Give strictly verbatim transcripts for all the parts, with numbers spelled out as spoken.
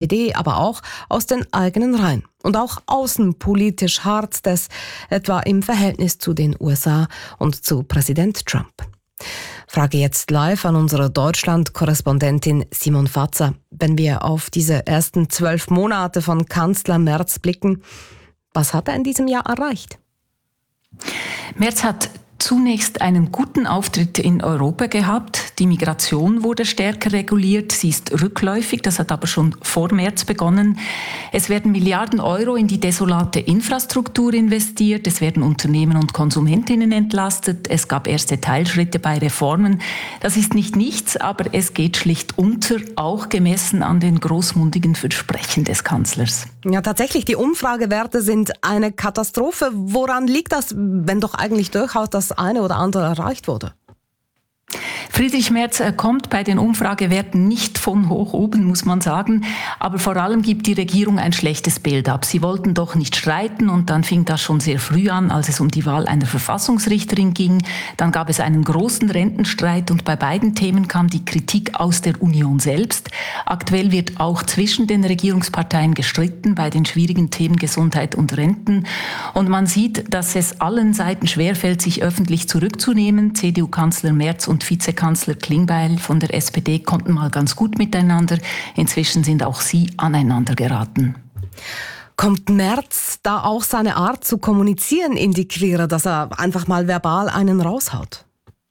D, aber auch aus den eigenen Reihen. Und auch außenpolitisch hart das, etwa im Verhältnis zu den U S A und zu Präsident Trump. Frage jetzt live an unsere Deutschland-Korrespondentin Simon Fatzer. Wenn wir auf diese ersten zwölf Monate von Kanzler Merz blicken, was hat er in diesem Jahr erreicht? Merz hat zunächst einen guten Auftritt in Europa gehabt. Die Migration wurde stärker reguliert. Sie ist rückläufig. Das hat aber schon vor März begonnen. Es werden Milliarden Euro in die desolate Infrastruktur investiert. Es werden Unternehmen und Konsumentinnen entlastet. Es gab erste Teilschritte bei Reformen. Das ist nicht nichts, aber es geht schlicht unter, auch gemessen an den großmundigen Versprechen des Kanzlers. Ja, tatsächlich, die Umfragewerte sind eine Katastrophe. Woran liegt das, wenn doch eigentlich durchaus das eine oder andere erreicht wurde? Friedrich Merz kommt bei den Umfragewerten nicht von hoch oben, muss man sagen. Aber vor allem gibt die Regierung ein schlechtes Bild ab. Sie wollten doch nicht streiten und dann fing das schon sehr früh an, als es um die Wahl einer Verfassungsrichterin ging. Dann gab es einen großen Rentenstreit und bei beiden Themen kam die Kritik aus der Union selbst. Aktuell wird auch zwischen den Regierungsparteien gestritten bei den schwierigen Themen Gesundheit und Renten. Und man sieht, dass es allen Seiten schwerfällt, sich öffentlich zurückzunehmen. C D U-Kanzler Merz und Vizekanzler Klingbeil von der S P D konnten mal ganz gut miteinander. Inzwischen sind auch sie aneinander geraten. Kommt Merz da auch seine Art zu kommunizieren in die Quere, dass er einfach mal verbal einen raushaut?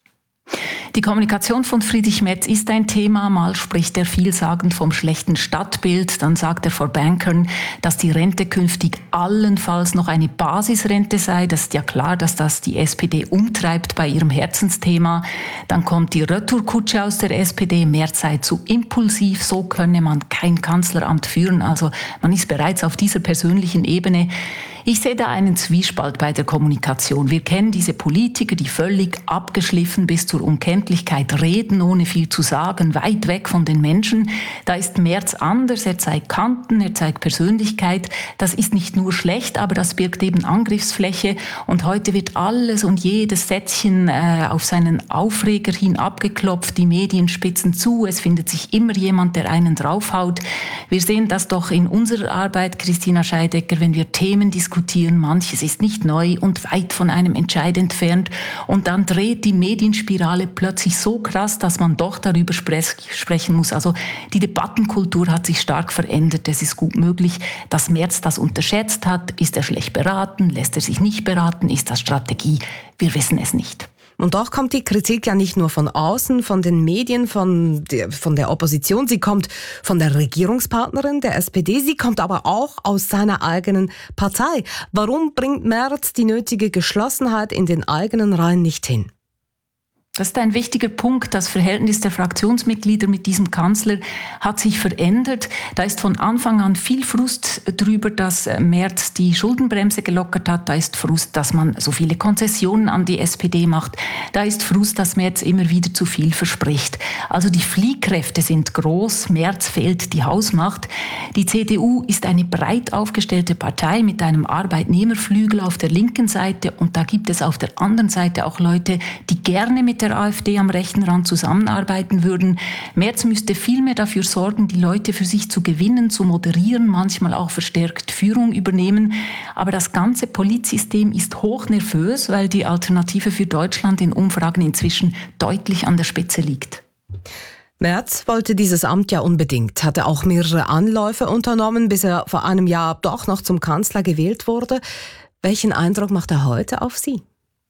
Die Kommunikation von Friedrich Merz ist ein Thema. Mal spricht er vielsagend vom schlechten Stadtbild. Dann sagt er vor Bankern, dass die Rente künftig allenfalls noch eine Basisrente sei. Das ist ja klar, dass das die S P D umtreibt bei ihrem Herzensthema. Dann kommt die Retourkutsche aus der S P D. Merz sei zu impulsiv. So könne man kein Kanzleramt führen. Also man ist bereits auf dieser persönlichen Ebene. Ich sehe da einen Zwiespalt bei der Kommunikation. Wir kennen diese Politiker, die völlig abgeschliffen bis zur Unkenntlichkeit reden, ohne viel zu sagen, weit weg von den Menschen. Da ist Merz anders, er zeigt Kanten, er zeigt Persönlichkeit. Das ist nicht nur schlecht, aber das birgt eben Angriffsfläche. Und heute wird alles und jedes Sätzchen äh, auf seinen Aufreger hin abgeklopft. Die Medien spitzen zu, es findet sich immer jemand, der einen draufhaut. Wir sehen das doch in unserer Arbeit, Christina Scheidecker, wenn wir Themen diskutieren. Manches ist nicht neu und weit von einem Entscheid entfernt. Und dann dreht die Medienspirale plötzlich so krass, dass man doch darüber spre- sprechen muss. Also die Debattenkultur hat sich stark verändert. Es ist gut möglich, dass Merz das unterschätzt hat. Ist er schlecht beraten? Lässt er sich nicht beraten? Ist das Strategie? Wir wissen es nicht. Und doch kommt die Kritik ja nicht nur von außen, von den Medien, von der, von der Opposition. Sie kommt von der Regierungspartnerin, der S P D. Sie kommt aber auch aus seiner eigenen Partei. Warum bringt Merz die nötige Geschlossenheit in den eigenen Reihen nicht hin? Das ist ein wichtiger Punkt. Das Verhältnis der Fraktionsmitglieder mit diesem Kanzler hat sich verändert. Da ist von Anfang an viel Frust drüber, dass Merz die Schuldenbremse gelockert hat. Da ist Frust, dass man so viele Konzessionen an die S P D macht. Da ist Frust, dass Merz immer wieder zu viel verspricht. Also die Fliehkräfte sind groß. Merz fehlt die Hausmacht. Die C D U ist eine breit aufgestellte Partei mit einem Arbeitnehmerflügel auf der linken Seite. Und da gibt es auf der anderen Seite auch Leute, die gerne mit der AfD am rechten Rand zusammenarbeiten würden. Merz müsste vielmehr dafür sorgen, die Leute für sich zu gewinnen, zu moderieren, manchmal auch verstärkt Führung übernehmen. Aber das ganze Politsystem ist hochnervös, weil die Alternative für Deutschland in Umfragen inzwischen deutlich an der Spitze liegt. Merz wollte dieses Amt ja unbedingt, hatte auch mehrere Anläufe unternommen, bis er vor einem Jahr doch noch zum Kanzler gewählt wurde. Welchen Eindruck macht er heute auf Sie?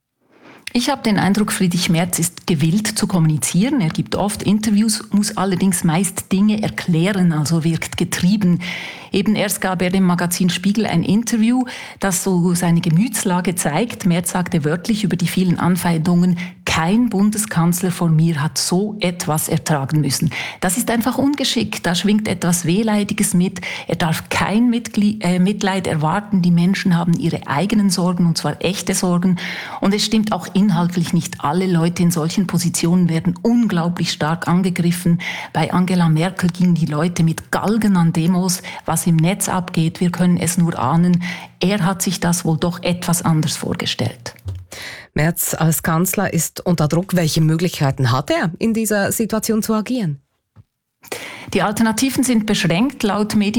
Ich habe den Eindruck, Friedrich Merz ist gewillt zu kommunizieren. Er gibt oft Interviews, muss allerdings meist Dinge erklären, also wirkt getrieben. Eben erst gab er dem Magazin Spiegel ein Interview, das so seine Gemütslage zeigt. Merz sagte wörtlich über die vielen Anfeindungen, kein Bundeskanzler vor mir hat so etwas ertragen müssen. Das ist einfach ungeschickt, da schwingt etwas Wehleidiges mit. Er darf kein Mitglied, äh, Mitleid erwarten. Die Menschen haben ihre eigenen Sorgen, und zwar echte Sorgen. Und es stimmt auch inhaltlich nicht. Alle Leute in solchen Positionen werden unglaublich stark angegriffen. Bei Angela Merkel gingen die Leute mit Galgen an Demos. Was im Netz abgeht, wir können es nur ahnen. Er hat sich das wohl doch etwas anders vorgestellt. Merz als Kanzler ist unter Druck. Welche Möglichkeiten hat er, in dieser Situation zu agieren? Die Alternativen sind beschränkt. Laut Medien